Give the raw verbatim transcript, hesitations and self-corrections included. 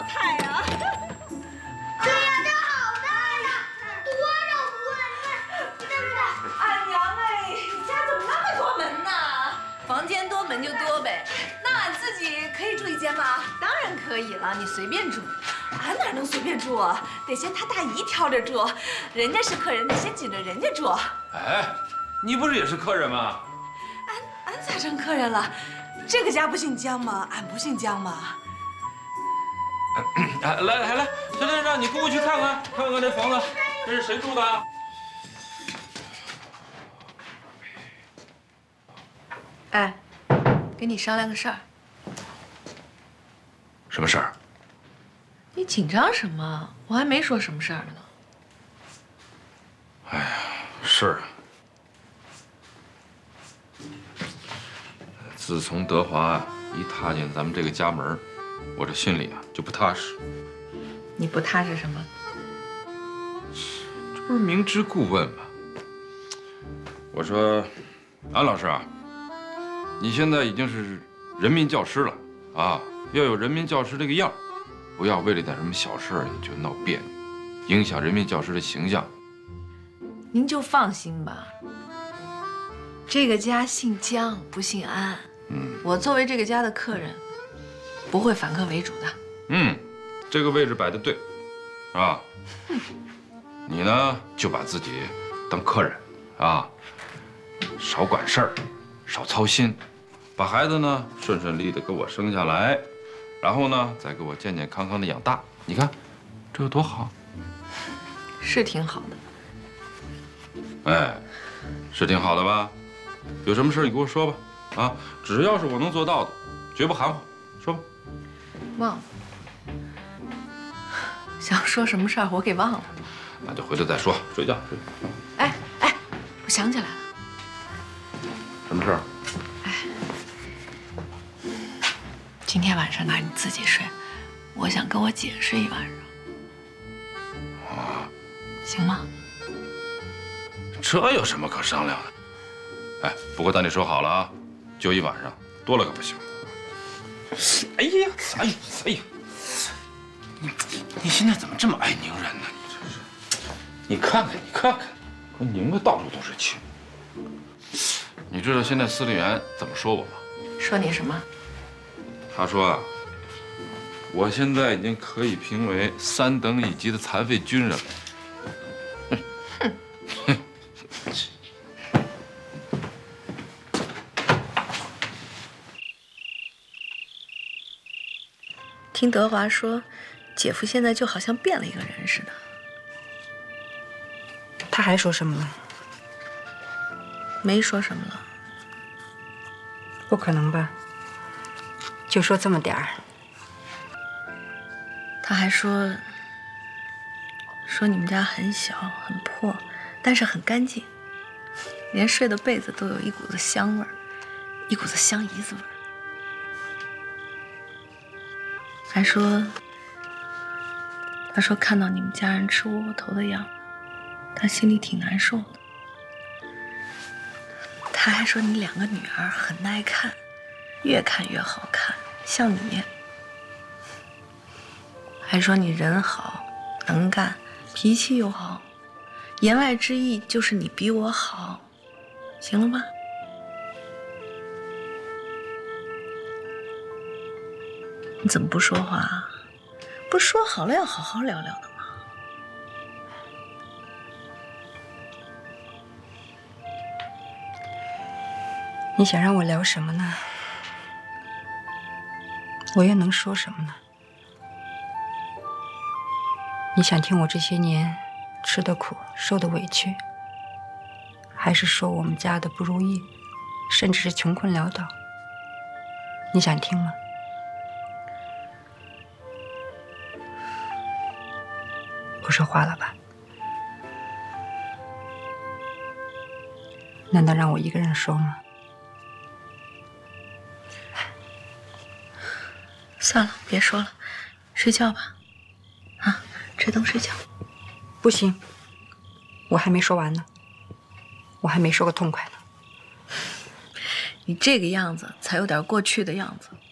菜呀！ 对呀，这好大呀，多少屋啊？你看，对不对？ 俺娘哎，你家怎么那么多门呢？房间多门就多呗。那俺自己可以住一间吗？当然可以了，你随便住。俺哪能随便住啊？得先他大姨挑着住，人家是客人，得先紧着人家住。 哎，你不是也是客人吗？ 俺俺咋成客人了？这个家不姓姜吗？俺不姓姜吗？ 哎，来来来，这这让你姑姑去看看，看看这房子，这是谁住的？ 哎，跟你商量个事儿。 什么事儿？ 你紧张什么？我还没说什么事儿呢。 哎呀，是啊。自从德华一踏进咱们这个家门，我这心里啊就不踏实。 你不踏实什么？ 这不是明知故问吗？我说，安老师啊，你现在已经是人民教师了啊，要有人民教师这个样儿。不要为了点什么小事儿就闹别扭，影响人民教师的形象。 您就放心吧，这个家姓姜不姓安。嗯，我作为这个家的客人，不会反客为主的。 嗯，这个位置摆得对，是吧？你呢就把自己当客人啊，少管事儿，少操心，把孩子呢顺顺利利的给我生下来。然后呢，再给我健健康康的养大，你看，这有多好？ 是挺好的。 哎，是挺好的吧？有什么事你给我说吧，啊，只要是我能做到的，绝不含糊，说吧。 忘了，想说什么事儿我给忘了。 那就回头再说，睡觉。睡觉。 哎哎，我想起来了。 什么事儿？ 今天晚上呢，你自己睡，我想跟我姐睡一晚上。 啊， 行吗？ 这有什么可商量的？哎，不过当你说好了啊，就一晚上，多了可不行。哎呀，哎呀，哎呀，你你现在怎么这么爱拧人呢？你这是，你看看，你看看，我拧的到处都是气。你知道现在司令员怎么说我吗？ 说你什么？ 他说啊，我现在已经可以评为三等一级的残废军人了。哼， 听德华说，姐夫现在就好像变了一个人似的。 他还说什么了？ 没说什么了。 不可能吧？就说这么点儿。 他还说，说你们家很小很破，但是很干净，连睡的被子都有一股子香味儿，一股子香姨子味儿。还说，他说看到你们家人吃窝窝头的样子，他心里挺难受的。他还说你两个女儿很耐看，越看越好看，像你。还说你人好，能干，脾气又好，言外之意就是你比我好，行了吧？你怎么不说话啊？不是说好了要好好聊聊的吗？ 你想让我聊什么呢？我又能说什么呢？你想听我这些年吃的苦、受的委屈，还是说我们家的不如意，甚至是穷困潦倒？你想听吗？不说话了吧？难道让我一个人说吗？ 算了，别说了，睡觉吧。啊，吃灯睡觉。 不行，我还没说完呢，我还没说个痛快呢。 你这个样子才有点过去的样子。